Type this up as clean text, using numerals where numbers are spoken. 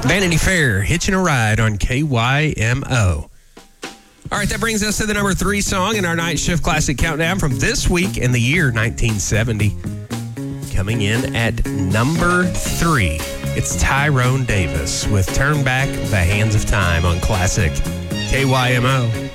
Vanity Fair, Hitching a Ride on KYMO. All right, that brings us to the number 3 song in our Night Shift Classic Countdown from this week in the year 1970. Coming in at number 3, it's Tyrone Davis with Turn Back the Hands of Time on Classic KYMO.